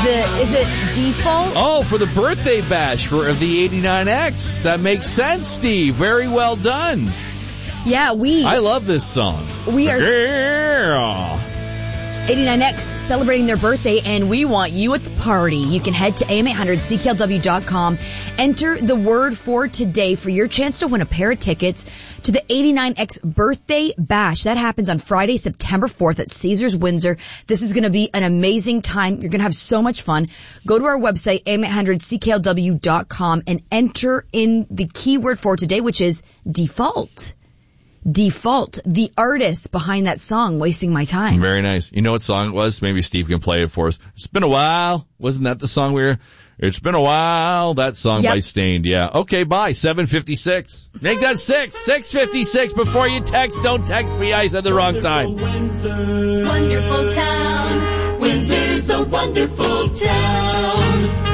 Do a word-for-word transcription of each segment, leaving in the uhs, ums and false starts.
The is it default? Oh, for the birthday bash for of the eighty-nine X. That makes sense, Steve. Very well done. Yeah, we... I love this song. We are... Yeah. eighty-nine X celebrating their birthday, and we want you at the party. You can head to A M eight hundred C K L W dot com. Enter the word for today for your chance to win a pair of tickets to the eighty-nine X birthday bash. That happens on Friday, September fourth at Caesars Windsor. This is going to be an amazing time. You're going to have so much fun. Go to our website, A M eight hundred C K L W dot com, and enter in the keyword for today, which is default. Default, the artist behind that song, Wasting My Time. Very nice. You know what song it was? Maybe Steve can play it for us. It's been a while. Wasn't that the song we were? It's been a while. That song yep. by Stained. Yeah. Okay, bye. seven fifty-six. Make that six. six fifty-six. Before you text, don't text me. I said the wrong time. Windsor, wonderful town. Windsor's a wonderful town.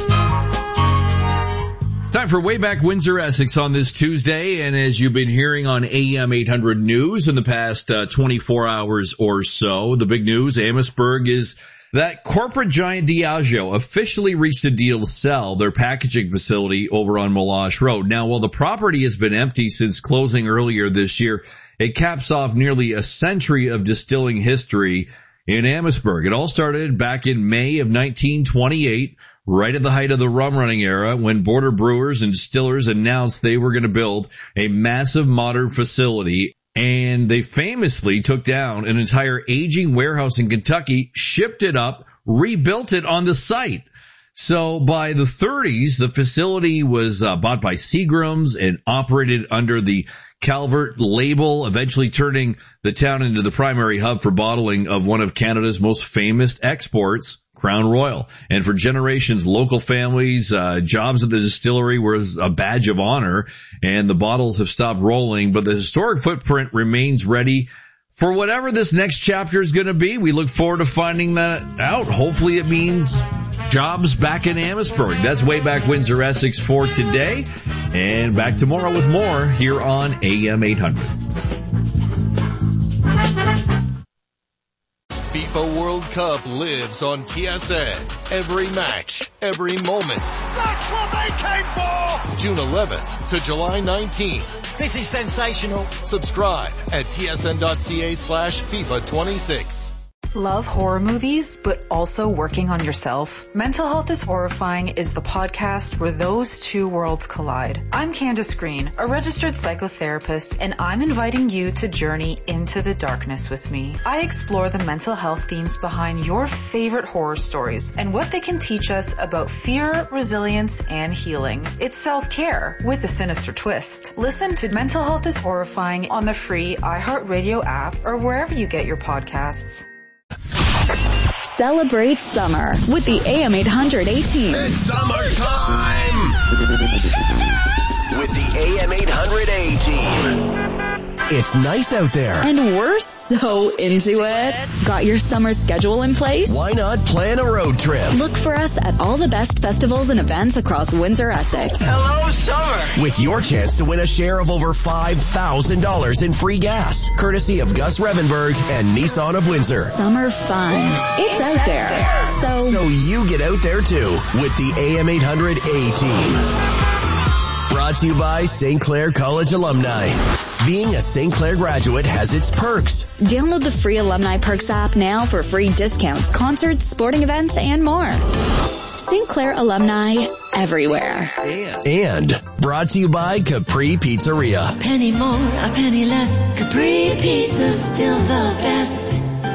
Time for Way Back Windsor Essex on this Tuesday, and as you've been hearing on A M eight hundred News in the past uh, twenty-four hours or so, the big news, Amherstburg, is that corporate giant Diageo officially reached a deal to sell their packaging facility over on Meloche Road. Now, while the property has been empty since closing earlier this year, it caps off nearly a century of distilling history in Amherstburg. It all started back in May of nineteen twenty-eight, right at the height of the rum running era, when Border Brewers and Distillers announced they were going to build a massive modern facility. And they famously took down an entire aging warehouse in Kentucky, shipped it up, rebuilt it on the site. So by the thirties, the facility was uh, bought by Seagram's and operated under the Calvert label, eventually turning the town into the primary hub for bottling of one of Canada's most famous exports, Crown Royal. And for generations, local families, uh, jobs at the distillery was a badge of honor, and the bottles have stopped rolling, but the historic footprint remains ready for whatever this next chapter is going to be. We look forward to finding that out. Hopefully it means jobs back in Amherstburg. That's Way Back Windsor Essex for today, and back tomorrow with more here on A M eight hundred. FIFA World Cup lives on T S N. Every match, every moment. That's what they came for! June eleventh to July nineteenth. This is sensational. Subscribe at tsn.ca slash FIFA 26. Love horror movies, but also working on yourself? Mental Health is Horrifying is the podcast where those two worlds collide. I'm Candace Green, a registered psychotherapist, and I'm inviting you to journey into the darkness with me. I explore the mental health themes behind your favorite horror stories and what they can teach us about fear, resilience, and healing. It's self-care with a sinister twist. Listen to Mental Health is Horrifying on the free iHeartRadio app or wherever you get your podcasts. Celebrate summer with the A M eight hundred A team. It's summertime with the A M eight hundred A team. It's nice out there. And we're so into it. Got your summer schedule in place? Why not plan a road trip? Look for us at all the best festivals and events across Windsor, Essex. Hello, summer. With your chance to win a share of over five thousand dollars in free gas, courtesy of Gus Revenberg and Nissan of Windsor. Summer fun. It's out there. So, so you get out there too with the A M eight hundred A team. Brought to you by Saint Clair College alumni. Being a Saint Clair graduate has its perks. Download the free Alumni Perks app now for free discounts, concerts, sporting events, and more. Saint Clair alumni everywhere. And brought to you by Capri Pizzeria. Penny more, a penny less. Capri Pizza's still the best.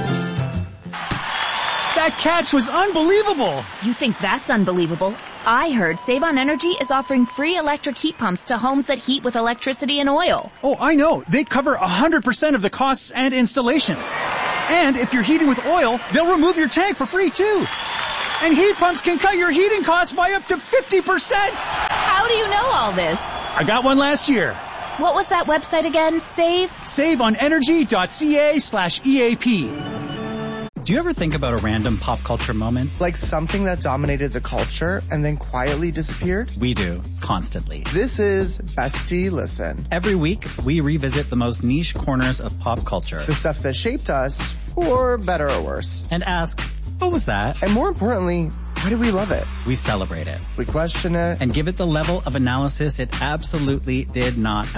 That catch was unbelievable. You think that's unbelievable? I heard Save on Energy is offering free electric heat pumps to homes that heat with electricity and oil. Oh, I know. They cover one hundred percent of the costs and installation. And if you're heating with oil, they'll remove your tank for free too. And heat pumps can cut your heating costs by up to fifty percent. How do you know all this? I got one last year. What was that website again? Save? saveonenergy.ca slash EAP. Do you ever think about a random pop culture moment? Like something that dominated the culture and then quietly disappeared? We do, constantly. This is Bestie Listen. Every week, we revisit the most niche corners of pop culture. The stuff that shaped us, for better or worse. And ask, What was that? And more importantly, why do we love it? We celebrate it. We question it. And give it the level of analysis it absolutely did not